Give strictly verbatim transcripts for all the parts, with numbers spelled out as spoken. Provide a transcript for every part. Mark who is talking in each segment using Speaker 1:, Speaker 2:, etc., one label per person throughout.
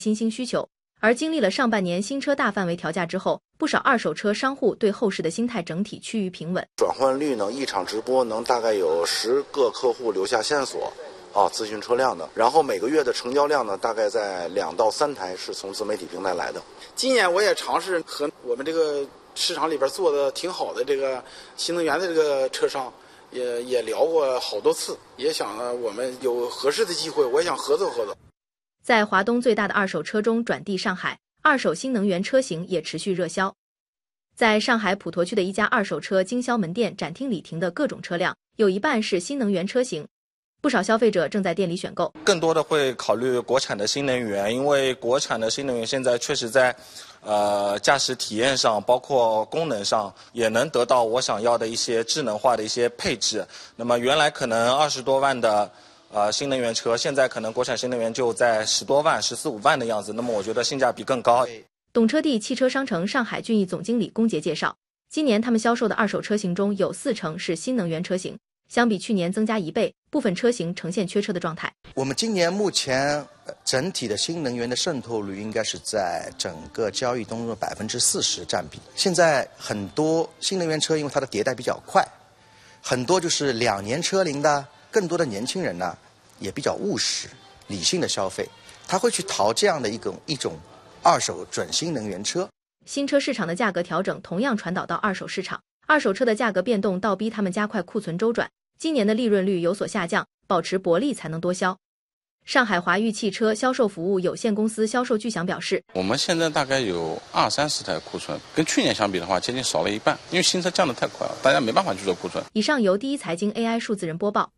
Speaker 1: 新兴需求。而经历了上半年新车大范围调价之后，不少二手车商户对后市的心态整体趋于平稳。
Speaker 2: 转换率呢，一场直播能大概有十个客户留下线索，啊，咨询车辆的。然后每个月的成交量呢，大概在两到三台是从自媒体平台来的。
Speaker 3: 今年我也尝试和我们这个市场里边做的挺好的这个新能源的这个车商，也也聊过好多次，也想我们有合适的机会，我也想合作合作。
Speaker 1: 在华东最大的二手车中转地上海，二手新能源车型也持续热销。在上海普陀区的一家二手车经销门店展厅里停的各种车辆，有一半是新能源车型，不少消费者正在店里选购。
Speaker 4: 更多的会考虑国产的新能源，因为国产的新能源现在确实在呃驾驶体验上，包括功能上，也能得到我想要的一些智能化的一些配置。那么原来可能二十多万的呃，新能源车现在可能国产新能源就在十多万、十四五万的样子，那么我觉得性价比更高。
Speaker 1: 懂车帝汽车商城上海郡域总经理龚杰介绍，今年他们销售的二手车型中有四成是新能源车型，相比去年增加一倍，部分车型呈现缺车的状态。
Speaker 5: 我们今年目前整体的新能源的渗透率应该是在整个交易当中的百分之四十占比。现在很多新能源车因为它的迭代比较快，很多就是两年车龄的。更多的年轻人呢，也比较务实、理性的消费，他会去淘这样的一种一种二手准新能源车。
Speaker 1: 新车市场的价格调整同样传导到二手市场，二手车的价格变动倒逼他们加快库存周转，今年的利润率有所下降，保持薄利才能多销。上海华域汽车销售服务有限公司销售巨祥表示，
Speaker 6: 我们现在大概有二三十台库存，跟去年相比的话，接近少了一半，因为新车降得太快了，大家没办法去做库存。
Speaker 1: 以上由第一财经 A I 数字人播报。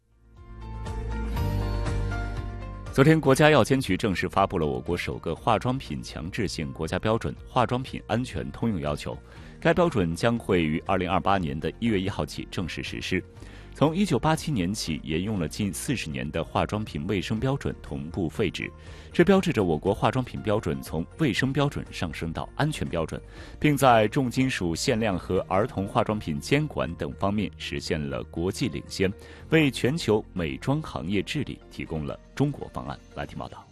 Speaker 7: 昨天，国家药监局正式发布了我国首个化妆品强制性国家标准《化妆品安全通用要求》，该标准将会于二零二八年的一月一号起正式实施。从一九八七年起，沿用了近四十年的化妆品卫生标准同步废止，这标志着我国化妆品标准从卫生标准上升到安全标准，并在重金属限量和儿童化妆品监管等方面实现了国际领先，为全球美妆行业治理提供了中国方案。来听报道。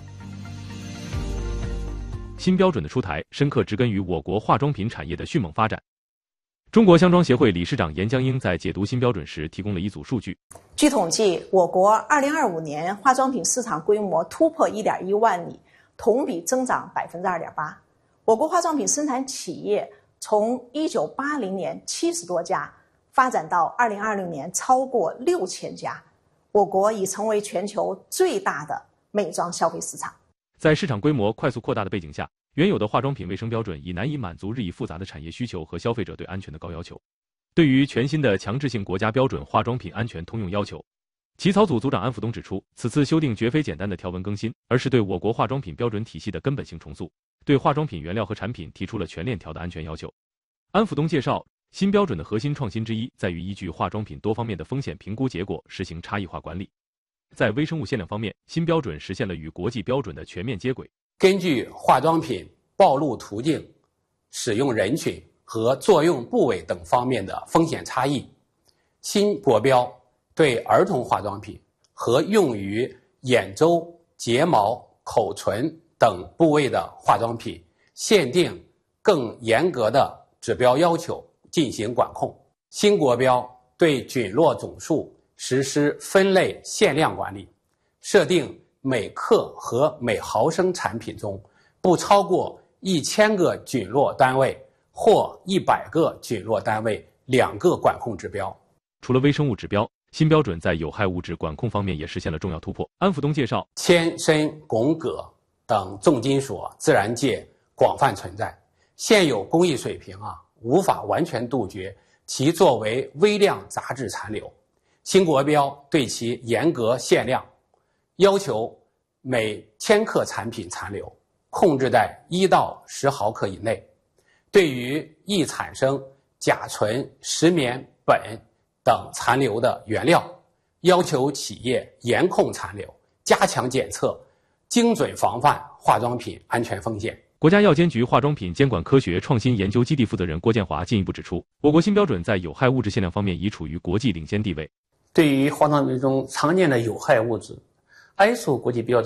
Speaker 8: 新标准的出台，深刻植根于我国化妆品产业的迅猛发展。中国香妆协会理事长严江英在解读新标准时提供了一组数据。
Speaker 9: 据统计，我国二零二五年化妆品市场规模突破 一点一万亿，同比增长 百分之二点八。我国化妆品生产企业从一九八零年七十多家发展到二零二零年超过六千家，我国已成为全球最大的美妆消费市场。
Speaker 8: 在市场规模快速扩大的背景下，原有的化妆品卫生标准已难以满足日益复杂的产业需求和消费者对安全的高要求。对于全新的强制性国家标准《化妆品安全通用要求》，起草组组长安福东指出，此次修订绝非简单的条文更新，而是对我国化妆品标准体系的根本性重塑，对化妆品原料和产品提出了全链条的安全要求。安福东介绍，新标准的核心创新之一在于依据化妆品多方面的风险评估结果实行差异化管理。在微生物限量方面，新标准实现了与国际标准的全面接轨。
Speaker 10: 根据化妆品暴露途径、使用人群和作用部位等方面的风险差异，新国标对儿童化妆品和用于眼周、睫毛、口唇等部位的化妆品限定更严格的指标要求进行管控。新国标对菌落总数实施分类限量管理，设定每克和每毫升产品中不超过一千个菌落单位或一百个菌落单位两个管控指标。
Speaker 8: 除了微生物指标，新标准在有害物质管控方面也实现了重要突破。安福东介绍，
Speaker 10: 铅、砷、汞、铬等重金属自然界广泛存在，现有工艺水平啊无法完全杜绝其作为微量杂质残留。新国标对其严格限量，要求每千克产品残留控制在一到十毫克以内。对于易产生甲醇、石棉、苯等残留的原料，要求企业严控残留，加强检测，精准防范化妆品安全风险。
Speaker 8: 国家药监局化妆品监管科学创新研究基地负责人郭建华进一步指出，我国新标准在有害物质限量方面已处于国际领先地位。
Speaker 11: 对于化妆品中常见的有害物质， I S O 国际标准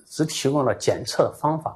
Speaker 10: 只提供了检测方法。